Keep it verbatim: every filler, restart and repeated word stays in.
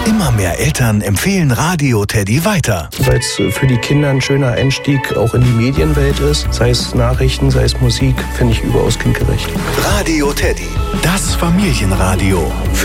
Immer mehr Eltern empfehlen Radio Teddy weiter. Weil es für die Kinder ein schöner Einstieg auch in die Medienwelt ist. Sei es Nachrichten, sei es Musik, finde ich überaus kindgerecht. Radio Teddy, das Familienradio. Für